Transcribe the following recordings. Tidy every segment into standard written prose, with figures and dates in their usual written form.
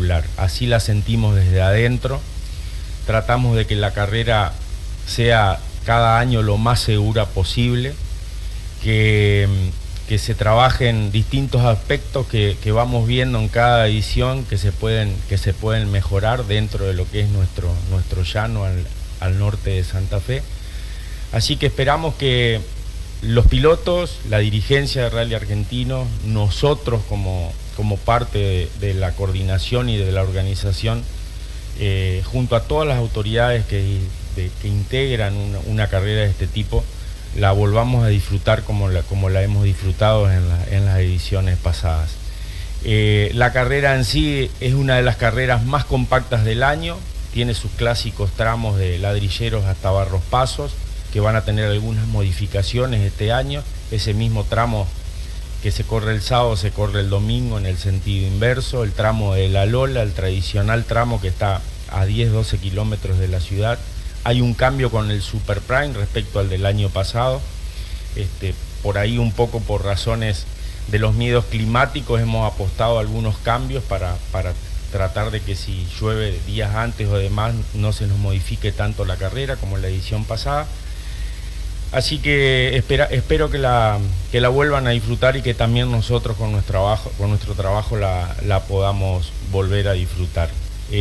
espectacular. Así la sentimos desde adentro. Tratamos de que la carrera sea cada año lo más segura posible, que se trabajen distintos aspectos que vamos viendo en cada edición que se pueden mejorar dentro de lo que es nuestro llano al norte de Santa Fe. Así que esperamos que los pilotos, la dirigencia de Rally Argentino, nosotros como parte de la coordinación y de la organización, junto a todas las autoridades que integran una carrera de este tipo, la volvamos a disfrutar como la hemos disfrutado en las ediciones pasadas. La carrera en sí es una de las carreras más compactas del año, tiene sus clásicos tramos de Ladrilleros hasta Barros Pasos, que van a tener algunas modificaciones este año. Ese mismo tramo que se corre el sábado se corre el domingo en el sentido inverso. El tramo de La Lola, el tradicional tramo que está a 10-12 kilómetros de la ciudad. Hay un cambio con el Super Prime respecto al del año pasado. Por ahí un poco por razones de los miedos climáticos hemos apostado a algunos cambios para tratar de que si llueve días antes o demás no se nos modifique tanto la carrera como en la edición pasada. Así que espero que la vuelvan a disfrutar y que también nosotros con nuestro trabajo la podamos volver a disfrutar.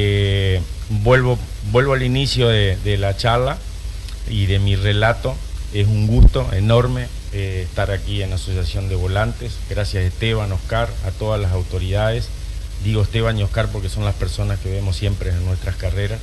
Vuelvo al inicio de la charla y de mi relato. Es un gusto enorme estar aquí en la Asociación de Volantes. Gracias Esteban, Oscar, a todas las autoridades. Digo Esteban y Oscar porque son las personas que vemos siempre en nuestras carreras.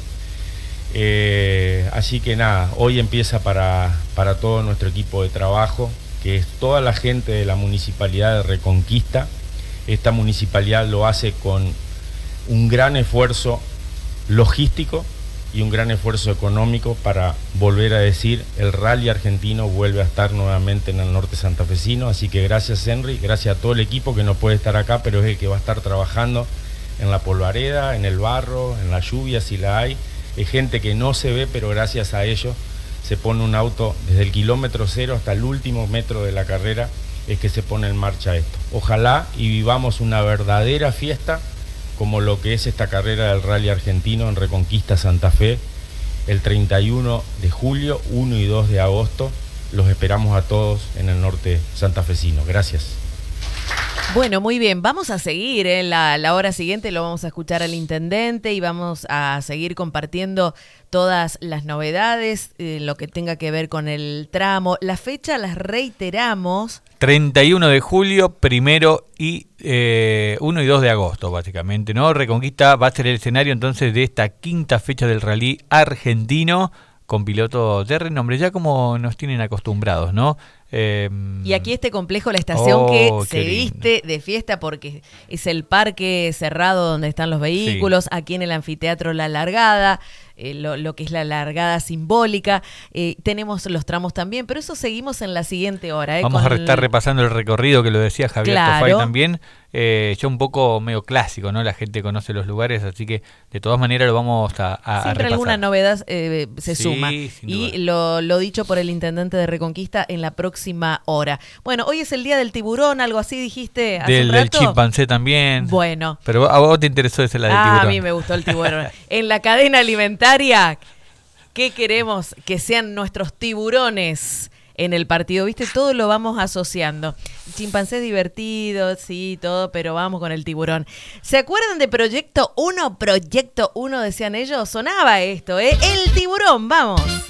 Así que nada, hoy empieza para todo nuestro equipo de trabajo, que es toda la gente de la Municipalidad de Reconquista. Esta municipalidad lo hace con un gran esfuerzo logístico y un gran esfuerzo económico para volver a decir, el Rally Argentino vuelve a estar nuevamente en el norte santafesino. Así que gracias Henry, gracias a todo el equipo que no puede estar acá, pero es el que va a estar trabajando en la polvareda, en el barro, en la lluvia si la hay. Es gente que no se ve, pero gracias a ellos se pone un auto desde el kilómetro 0 hasta el último metro de la carrera, es que se pone en marcha esto. Ojalá y vivamos una verdadera fiesta como lo que es esta carrera del Rally Argentino en Reconquista Santa Fe, el 31 de julio, 1 y 2 de agosto. Los esperamos a todos en el norte santafesino. Gracias. Bueno, muy bien, vamos a seguir en la hora siguiente, lo vamos a escuchar al intendente y vamos a seguir compartiendo todas las novedades, lo que tenga que ver con el tramo. La fecha las reiteramos. 31 de julio, 1 y 2 de agosto, básicamente, ¿no? Reconquista va a ser el escenario entonces de esta quinta fecha del Rally Argentino, con pilotos de renombre, ya como nos tienen acostumbrados, ¿no? Y aquí este complejo, la estación que se viste de fiesta porque es el parque cerrado donde están los vehículos, sí. Aquí en el anfiteatro La Largada, lo que es la largada simbólica, tenemos los tramos también, pero eso seguimos en la siguiente hora. Vamos a estar repasando el recorrido que lo decía Javier Tofay también, ya un poco medio clásico, ¿no? La gente conoce los lugares, así que de todas maneras lo vamos a siempre repasar. Alguna novedad se suma. Y lo dicho por el intendente de Reconquista en la próxima hora. Bueno, hoy es el día del tiburón, algo así dijiste hace un rato. Del chimpancé también. Bueno. Pero a vos te interesó esa la del tiburón. A mí me gustó el tiburón. En la cadena alimentaria, ¿qué queremos? Que sean nuestros tiburones en el partido, ¿viste? Todo lo vamos asociando. Chimpancé divertido, sí, todo, pero vamos con el tiburón. ¿Se acuerdan de Proyecto 1? Proyecto 1, decían ellos. Sonaba esto, ¿eh? El tiburón, vamos.